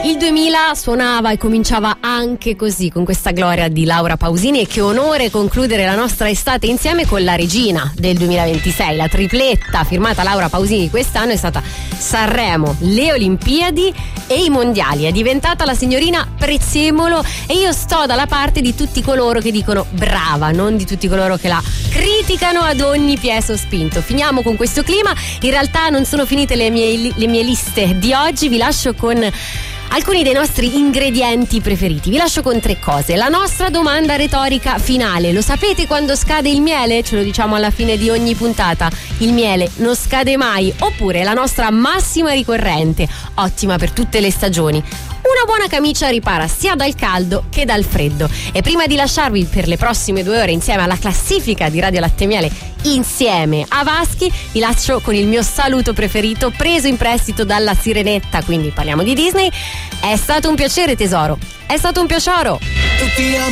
Il 2000 suonava e cominciava anche così, con questa gloria di Laura Pausini, e che onore concludere la nostra estate insieme con la regina del 2026. La tripletta firmata Laura Pausini quest'anno è stata Sanremo, le Olimpiadi e i Mondiali. È diventata la signorina Prezzemolo e io sto dalla parte di tutti coloro che dicono brava, non di tutti coloro che la criticano ad ogni piè sospinto. Finiamo con questo clima. In realtà non sono finite le mie liste di oggi, vi lascio con alcuni dei nostri ingredienti preferiti. Vi lascio con 3 cose. La nostra domanda retorica finale: lo sapete quando scade il miele? Ce lo diciamo alla fine di ogni puntata. Il miele non scade mai. Oppure la nostra massima ricorrente, ottima per tutte le stagioni: una buona camicia ripara sia dal caldo che dal freddo. E prima di lasciarvi per le prossime 2 ore insieme alla classifica di Radio Latte Miele insieme a Vaschi, vi lascio con il mio saluto preferito preso in prestito dalla Sirenetta, quindi parliamo di Disney. È stato un piacere, tesoro. È stato un piacere.